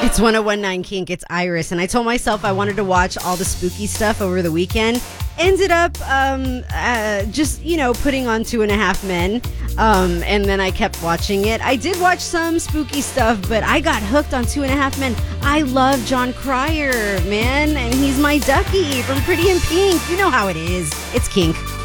It's 1019 Kink. It's Iris. And I told myself I wanted to watch all the spooky stuff over the weekend. Ended up just, putting on 2.5 Men. And then I kept watching it. I did watch some spooky stuff, but I got hooked on 2.5 Men. I love John Cryer, man. And he's my ducky from Pretty in Pink. You know how it is. It's Kink.